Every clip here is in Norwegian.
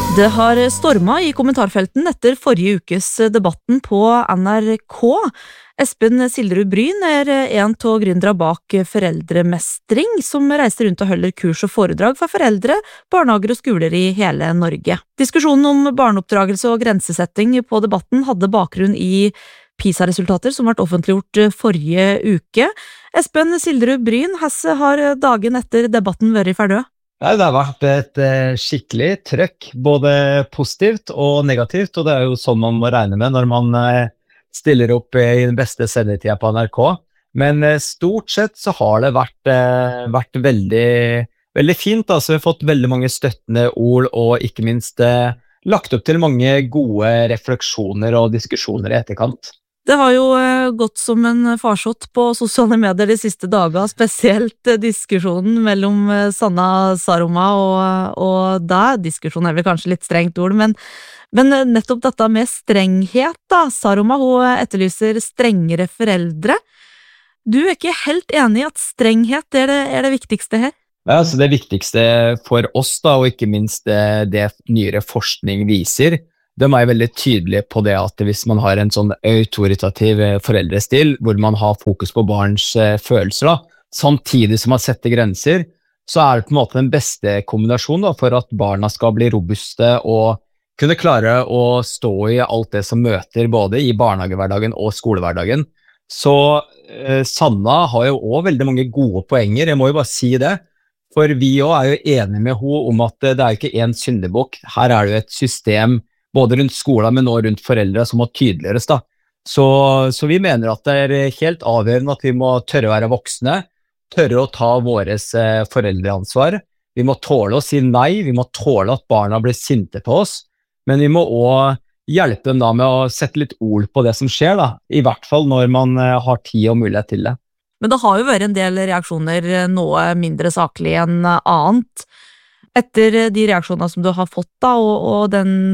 Det har stormet i kommentarfelten etter forrige ukes debatten på NRK. Espen Silderud Bryn en av gründere bak Foreldremestring, som reiser rundt og holder kurs og foredrag for foreldre, barnehager og skoler i hele Norge. Diskusjonen om barneoppdragelse og grensesetting på debatten hadde bakgrunn i PISA-resultater som ble offentliggjort forrige uke. Espen Silderud Bryn, hvordan har dagen etter debatten vært ferdig? Nei, det har vært et skikkelig trøkk, både positivt og negativt, og det jo sånn man må regne med når man stiller opp i den beste sendetida på NRK. Men stort sett så har det vært veldig fint. Altså, vi har fått veldig mange støttende ord, og ikke minst lagt opp til mange gode refleksjoner og diskusjoner i etterkant. Det har jo gått som en farsott på sosiale medier de siste dagene, spesielt diskusjonen mellom Sanna Sarromaa og deg. Diskusjonen vel kanskje litt strengt ord, men nettopp dette med strenghet da. Sarromaa, hun etterlyser strengere foreldre. Du ikke helt enig i at strenghet det viktigste her? Ja, altså det viktigste for oss da, og ikke minst det nyere forskning viser, de veldig tydelige på det at hvis man har en sånn autoritativ foreldrestil, hvor man har fokus på barns følelser, da, samtidig som man setter grenser, så det på en måte den beste kombinasjonen da, for at barna skal bli robuste og kunne klare å stå i alt det som møter både i barnehagehverdagen og skolehverdagen. Så Sanna har jo også veldig mange gode poenger, jeg må jo bare si det, for vi også jo enige med henne om at det ikke en syndebukk, her det jo et system både rundt skolen, men også rundt foreldre som må tydeliggjøres da. Så vi mener at det helt avgjørende at vi må tørre å være voksne, tørre å ta våres foreldreansvar. Vi må tåle å si nei, vi må tåle at barna blir sinte på oss, men vi må også hjelpe dem da med å sette litt ord på det som skjer da, i hvert fall når man har tid og mulighet til det. Men det har jo vært en del reaksjoner, noe mindre saklig enn annet. Etter de reaksjonene som du har fått da, og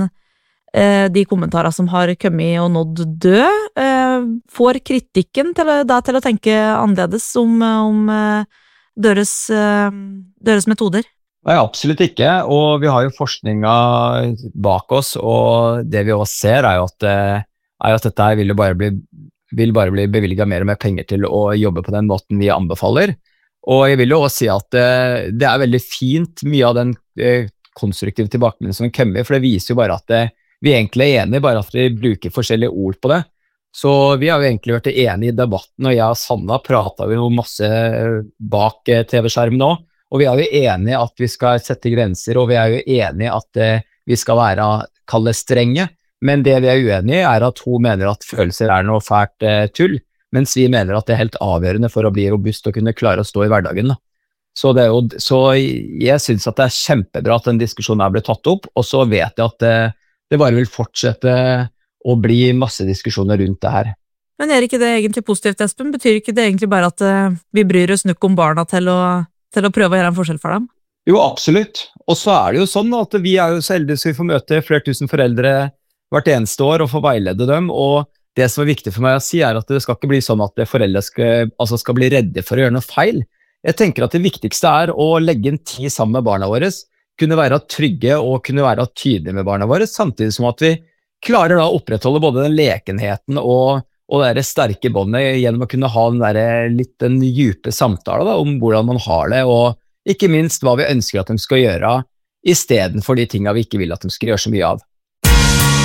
de kommentarer som har kommet og nådd død, får kritikken til å tenke annerledes om deres metoder? Nei, absolutt ikke, og vi har jo forskningen bak oss, og det vi også ser jo at dette vil bare bli bevilget mer og mer penger til å jobbe på den måten vi anbefaler. Og jeg vil jo også si at det veldig fint mye av den konstruktive tilbakemeldingen som kommer, for det viser jo bare at vi egentlig enige, bare at vi bruker forskjellige ord på det. Så vi har jo egentlig vært enige i debatten, og jeg og Sanna pratet jo masse bak TV-skjermen nå, og vi jo enige at vi skal sette grenser, og vi jo enige at vi skal kalle strenge, men det vi uenige at hun mener at følelser noe fælt tull, mens vi mener at det helt avgjørende for å bli robust og kunne klare å stå i hverdagen. Så jeg synes at det kjempebra at den diskusjonen ble tatt opp, og så vet jeg at det bare vil fortsette å bli masse diskusjoner rundt det her. Men ikke det egentlig positivt, Espen? Betyr ikke det egentlig bare at vi bryr oss nok om barna til å prøve å gjøre en forskjell for dem? Jo, absolutt. Og så det jo sånn at vi jo så heldige så vi får møte flere tusen foreldre hvert eneste år og få veilede dem, og det som viktig for meg å si at det skal ikke bli sånn at foreldre skal bli redde for å gjøre noe feil. Jeg tenker at det viktigste å legge en tid sammen med barna våre, kunne være trygge og kunne være tydelige med barna våre, samtidig som at vi klarer da å opprettholde både den lekenheten og det sterke båndet gjennom å kunne ha den dype samtale da, om hvordan man har det, og ikke minst hva vi ønsker at de skal gjøre, i stedet for de tingene vi ikke vil at de skal gjøre så mye av.